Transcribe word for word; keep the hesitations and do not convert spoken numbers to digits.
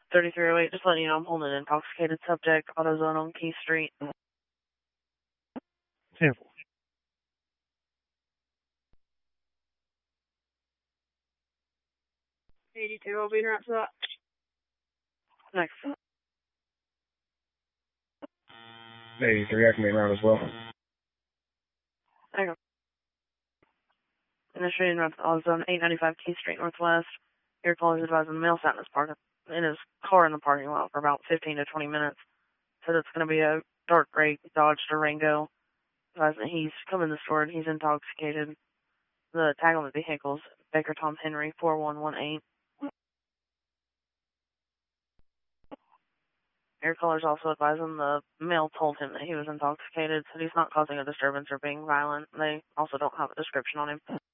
thirty-three oh eight, just letting you know I'm holding an intoxicated subject, AutoZone on Key Street. ten four. eighty-two, I'll be in route to that. Next. eighty-three, I can be around as well. There you go. Initiating route to AutoZone, eight ninety-five Key Street Northwest. Your caller is advising the male sat in his, park, in his car in the parking lot for about fifteen to twenty minutes. Said it's going to be a dark gray Dodge Durango. Advising he's come in the store and he's intoxicated. The tag on the vehicle is Baker Tom Henry, four one one eight. Your caller's also advising the male told him that he was intoxicated, said he's not causing a disturbance or being violent. They also don't have a description on him.